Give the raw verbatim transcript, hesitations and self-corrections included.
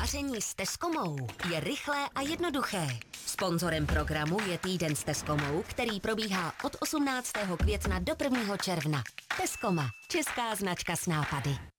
Vaření s Tescomou je rychlé a jednoduché. Sponzorem programu je Týden s Tescomou, který probíhá od osmnáctého května do prvního června. Tescoma, česká značka s nápady.